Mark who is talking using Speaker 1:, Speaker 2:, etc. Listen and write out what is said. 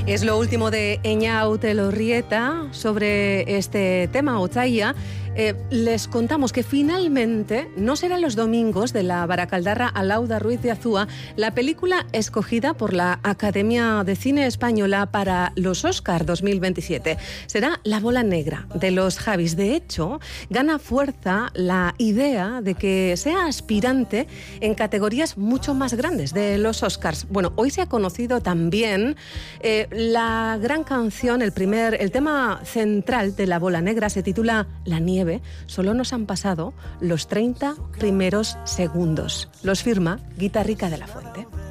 Speaker 1: Es lo último de Eñaut Elorrieta sobre este tema, Otxaia. Les contamos que finalmente no serán los domingos de la Barakaldarra Alauda Ruiz de Azúa la película escogida por la Academia de Cine Española para los Oscar 2027. Será La bola negra de los Javis. De hecho, gana fuerza la idea de que sea aspirante en categorías mucho más grandes de los Oscars. Bueno, hoy se ha conocido también la gran canción, el tema central de La bola negra se titula La nieve. Solo nos han pasado los 30 primeros segundos. Los firma Guitarrica de la Fuente.